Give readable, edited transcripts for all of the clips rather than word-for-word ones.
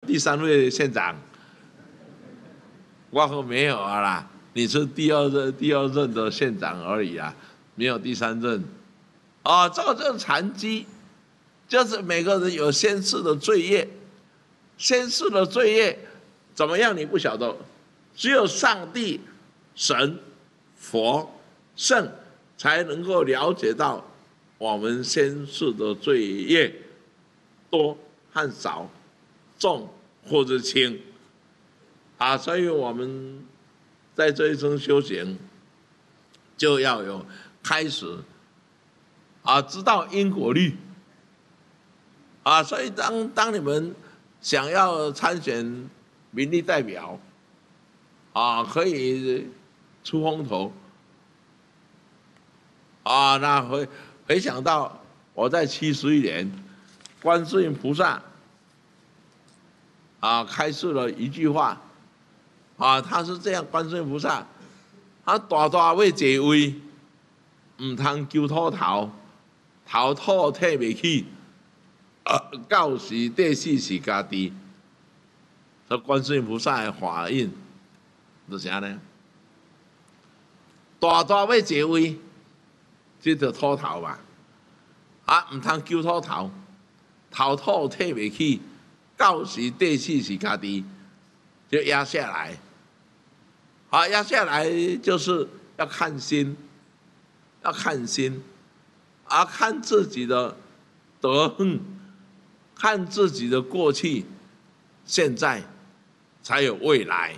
第3位县长，我说没有啊啦，你是第二任的县长而已啊，没有第3任。这个就是残疾，就是每个人有先世的罪业，先世的罪业怎么样你不晓得，只有上帝、神、佛、圣才能够了解到我们先世的罪业多和少，重或者轻，所以我们在这一生修行就要有开始知道因果律所以当你们想要参选民意代表可以出风头那回想到我在71年，观世音菩萨开示了一句话他是这样，观世音菩萨大大要坐位，唔通求土头，头土摕袂起，到时地死是家己。所以观世音菩萨的法印就是啥呢？大大要坐位，这就土头嘛。唔通求土头，头土摕袂起，到时地死是家己，就压下来。压下来就是要看心，要看心，看自己的德行，看自己的过去、现在，才有未来。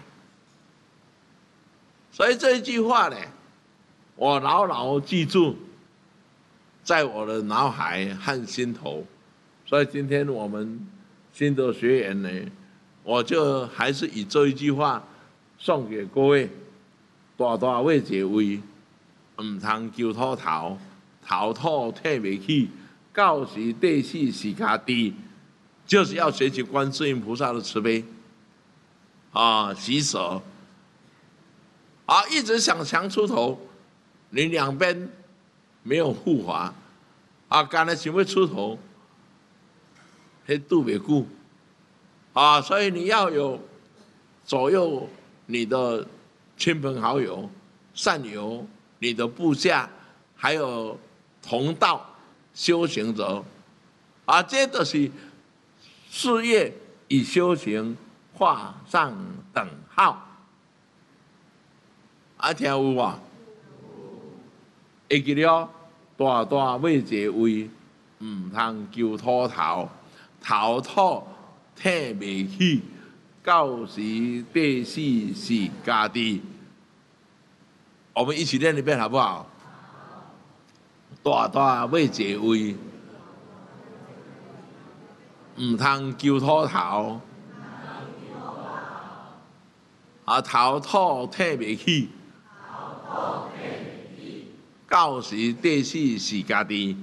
所以这一句话呢，我牢牢记住，在我的脑海和心头。所以今天我们新的学员呢，我就还是以这一句话送给各位：大大要坐位，唔通求土头，头土摕袂起，到时地死是家己。就是要学习观世音菩萨的慈悲喜舍一直想强出头，你两边没有护法刚才想要出头，还度袂久所以你要有左右你的亲朋好友、善友、你的部下，还有同道修行者这都是事业与修行画上等号听有无？会记了，大大要坐位，唔通求土头，头土摕袂起，到时地死是家己。我们一起练一遍好不好？大大要坐位，唔通求土头，头土摕袂起，到时地死是家己。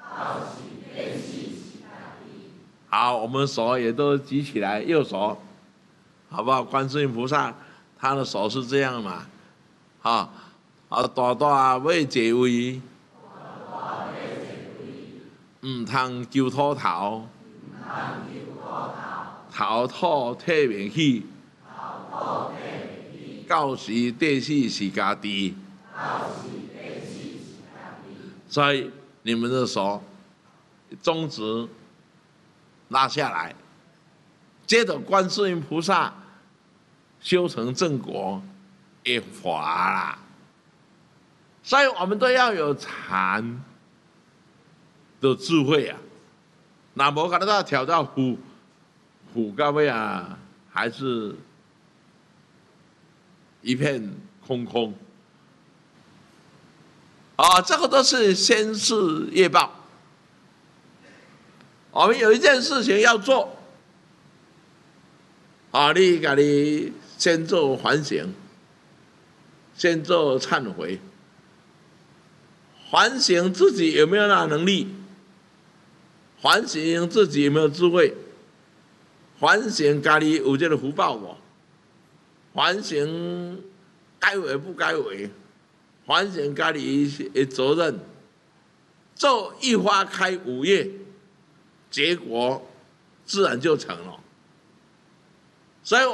好，我们手也都举起来，右手，好不好？观世音菩萨他的手是这样嘛？大大要坐位，唔通求土头，头土摕袂起，到时地死是家己。所以你们的手中指拉下来，接着观世音菩萨修成正果一法啦。所以我们都要有禅的智慧那无可能到挑到虎到尾还是一片空空这个都是先世业报。我们有一件事情要做你自己先做反省，先做忏悔，反省自己有没有那能力，反省自己有没有智慧，反省自己有这个福报无，反省该为不该为，反省自己的责任，做一花开5叶，结果自然就成了所以